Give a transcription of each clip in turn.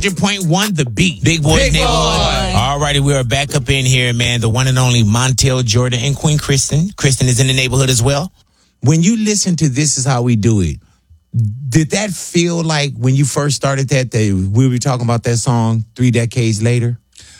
100.1 The Beat. Big Boys Big Neighborhood. Boy. All righty, we are back up in here, man. The one and only Montel Jordan and Queen Kristen. Kristen is in the neighborhood as well. When you listen to This Is How We Do It, did that feel like when you first started that we were talking about that song 3 decades later?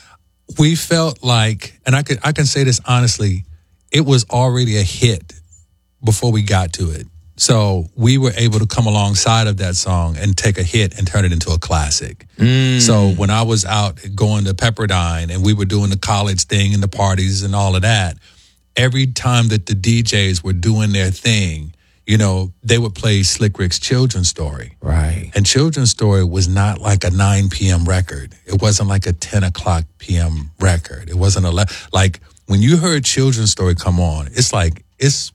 We felt like, and I can say this honestly, it was already a hit before we got to it. So we were able to come alongside of that song and take a hit and turn it into a classic. So when I was out going to Pepperdine and we were doing the college thing and the parties and all of that, every time that the DJs were doing their thing, you know, they would play Slick Rick's Children's Story. Right. And Children's Story was not like a 9 p.m. record. It wasn't like a 10 o'clock p.m. record. It wasn't like when you heard Children's Story come on, it's like it's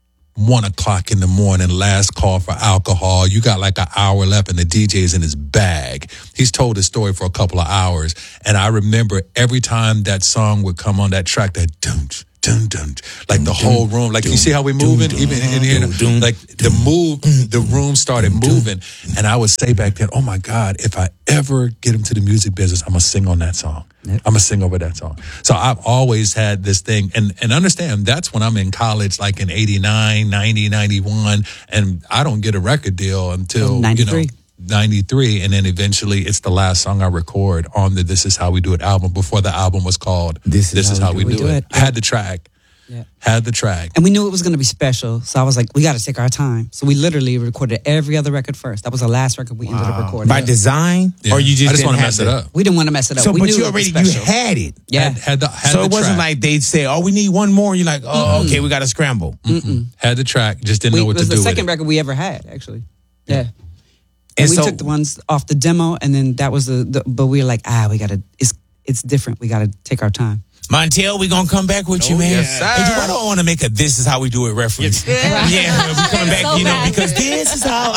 1 o'clock in the morning, last call for alcohol. You got like an hour left and the DJ's in his bag. He's told his story for a couple of hours. And I remember every time that song would come on that track, that dunch, dun, dun, like the whole room, like you see how we moving, even in here, like the room started moving, and I would say back then, oh my God, if I ever get into the music business, I'm gonna sing on that song. I'm gonna sing over that song. So I've always had this thing, and understand that's when I'm in college, like in 89, 90, 91, and I don't get a record deal until 93. 93, and then eventually it's the last song I record on the This Is How We Do It album before the album was called This Is How We Do It. I had the track. Yeah. Had the track. And we knew it was going to be special, so I was like, we got to take our time. So we literally recorded every other record first. That was the last record we ended up recording. By design? Yeah. Or you just I just didn't want to have mess it up. We didn't want to mess it up. So, we but knew you it was already, you special. had it. Yeah. Had So it wasn't like they'd say, oh, we need one more. You're like, oh, okay, we got to scramble. Had the track, just didn't know what to do with it. It was the second record we ever had, actually. Yeah. And we so, took the ones off the demo, and then that was but we were like, we got to, it's different. We got to take our time. Montel, we gonna come back with you, man. Yes, sir. Hey, I don't want to make a "This Is How We Do It" reference. Yeah, we coming back, So bad. because this is how.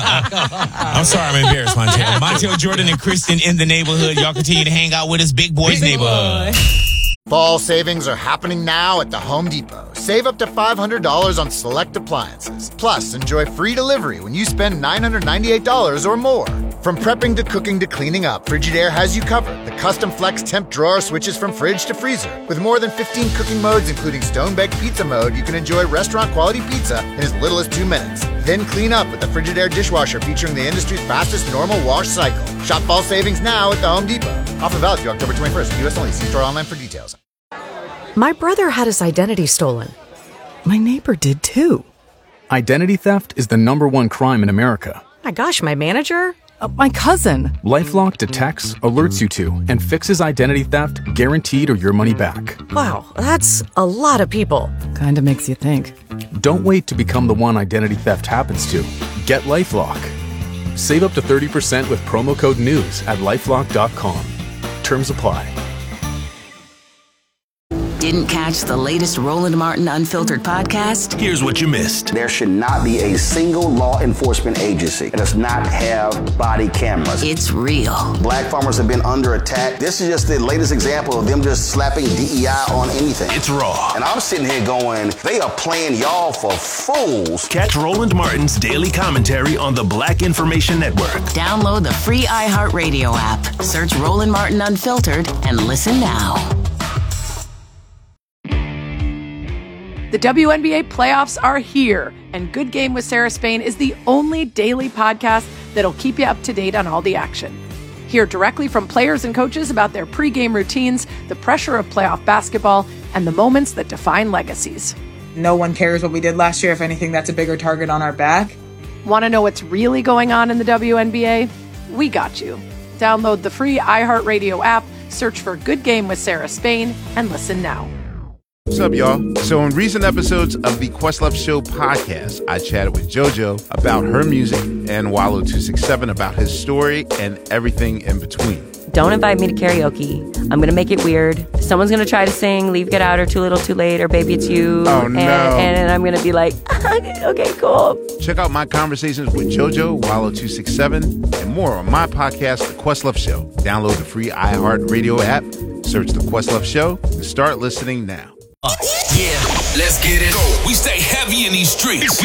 I'm sorry, I'm embarrassed, Montel. Montel Jordan and Kristen in the neighborhood. Y'all continue to hang out with us, Big Boys Neighborhood. Fall savings are happening now at the Home Depot. Save up to $500 on select appliances. Plus, enjoy free delivery when you spend $998 or more. From prepping to cooking to cleaning up, Frigidaire has you covered. The custom flex temp drawer switches from fridge to freezer. With more than 15 cooking modes, including stone-baked pizza mode, you can enjoy restaurant-quality pizza in as little as 2 minutes. Then clean up with the Frigidaire dishwasher featuring the industry's fastest normal wash cycle. Shop fall savings now at the Home Depot. Offer valid through October 21st. U.S. only. See store online for details. My brother had his identity stolen. My neighbor did too. Identity theft is the #1 crime in America. My gosh, my manager? My cousin. LifeLock detects, alerts you to, and fixes identity theft guaranteed or your money back. Wow, that's a lot of people. Kinda makes you think. Don't wait to become the one identity theft happens to. Get LifeLock. Save up to 30% with promo code NEWS at LifeLock.com. Terms apply. Didn't catch the latest Roland Martin Unfiltered podcast? Here's what you missed. There should not be a single law enforcement agency that does not have body cameras. It's real. Black farmers have been under attack. This is just the latest example of them just slapping DEI on anything. It's raw. And I'm sitting here going, they are playing y'all for fools. Catch Roland Martin's daily commentary on the Black Information Network. Download the free iHeartRadio app. Search Roland Martin Unfiltered and listen now. The WNBA playoffs are here, and Good Game with Sarah Spain is the only daily podcast that'll keep you up to date on all the action. Hear directly from players and coaches about their pregame routines, the pressure of playoff basketball, and the moments that define legacies. No one cares what we did last year. If anything, that's a bigger target on our back. Want to know what's really going on in the WNBA? We got you. Download the free iHeartRadio app, search for Good Game with Sarah Spain, and listen now. What's up, y'all? So in recent episodes of the Questlove Show podcast, I chatted with JoJo about her music and Wallo267 about his story and everything in between. Don't invite me to karaoke. I'm going to make it weird. Someone's going to try to sing Leave, Get Out, or Too Little, Too Late, or Baby It's You. Oh, no. And I'm going to be like, okay, cool. Check out my conversations with JoJo, Wallo267, and more on my podcast, The Questlove Show. Download the free iHeartRadio app, search The Questlove Show, and start listening now. Yeah, let's get it. We stay heavy in these streets.